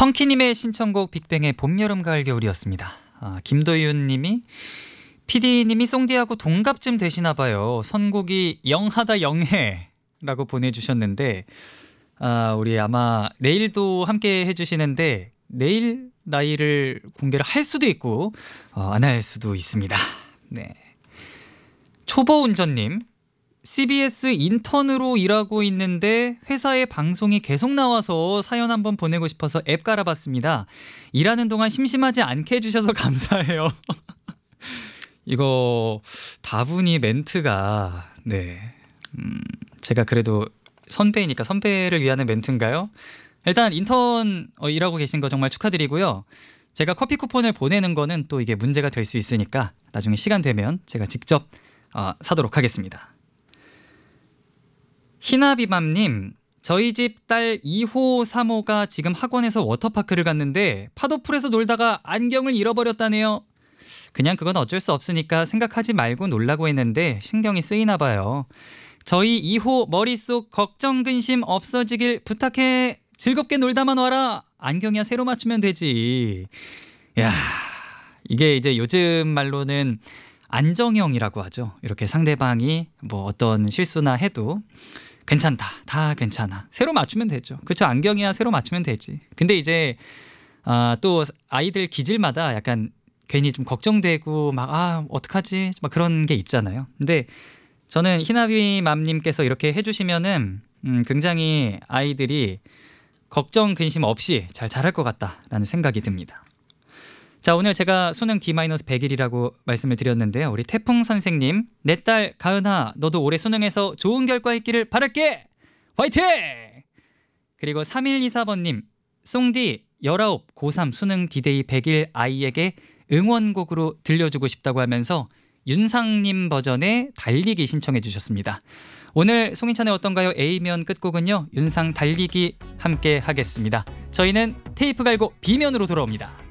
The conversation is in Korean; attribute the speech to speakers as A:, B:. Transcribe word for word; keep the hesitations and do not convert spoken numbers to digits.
A: 성키님의 신청곡 빅뱅의 봄, 여름, 가을, 겨울이었습니다. 아, 김도윤님이 피디님이 송디하고 동갑쯤 되시나 봐요. 선곡이 영하다 영해 라고 보내주셨는데 아, 우리 아마 내일도 함께 해주시는데 내일 나이를 공개를 할 수도 있고 어, 안 할 수도 있습니다. 네. 초보운전님, 씨비에스 인턴으로 일하고 있는데 회사에 방송이 계속 나와서 사연 한번 보내고 싶어서 앱 깔아봤습니다. 일하는 동안 심심하지 않게 해주셔서 감사해요. 이거 다분히 멘트가 네, 음, 제가 그래도 선배이니까 선배를 위한 멘트인가요? 일단 인턴 어, 일하고 계신 거 정말 축하드리고요. 제가 커피 쿠폰을 보내는 거는 또 이게 문제가 될 수 있으니까 나중에 시간 되면 제가 직접 어, 사도록 하겠습니다. 희나비밤님, 저희 집 딸 이 호, 삼 호가 지금 학원에서 워터파크를 갔는데 파도풀에서 놀다가 안경을 잃어버렸다네요. 그냥 그건 어쩔 수 없으니까 생각하지 말고 놀라고 했는데 신경이 쓰이나 봐요. 저희 이 호 머릿속 걱정 근심 없어지길 부탁해. 즐겁게 놀다만 와라. 안경이야 새로 맞추면 되지. 야, 이게 이제 요즘 말로는 안정형이라고 하죠. 이렇게 상대방이 뭐 어떤 실수나 해도 괜찮다, 다 괜찮아, 새로 맞추면 되죠. 그렇죠. 안경이야 새로 맞추면 되지. 근데 이제 아, 또 아이들 기질마다 약간 괜히 좀 걱정되고 막 아 어떡하지 막 그런 게 있잖아요. 근데 저는 희나비맘님께서 이렇게 해주시면은 음, 굉장히 아이들이 걱정 근심 없이 잘 자랄 것 같다라는 생각이 듭니다. 자, 오늘 제가 수능 디 백 일이라고 말씀을 드렸는데요. 우리 태풍 선생님, 내 딸 가은아, 너도 올해 수능에서 좋은 결과 있기를 바랄게. 화이팅! 그리고 삼일이사 번님, 송디 열아홉 고삼 수능 디데이 백 일 아이에게 응원곡으로 들려주고 싶다고 하면서 윤상님 버전의 달리기 신청해 주셨습니다. 오늘 송인찬의 어떤가요? A면 끝곡은요, 윤상 달리기 함께 하겠습니다. 저희는 테이프 갈고 B면으로 돌아옵니다.